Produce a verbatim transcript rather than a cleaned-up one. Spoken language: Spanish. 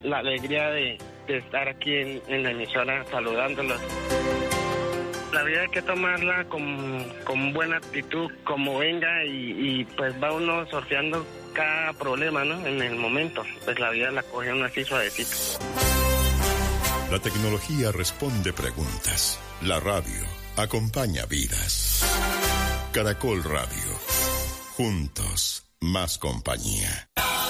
la alegría de, de estar aquí en, en la emisora saludándolos. La vida hay que tomarla con, con buena actitud, como venga, y, y pues va uno sorteando cada problema, ¿no? En el momento, pues la vida la coge uno así suavecito. La tecnología responde preguntas. La radio acompaña vidas. Caracol Radio. Juntos, más compañía.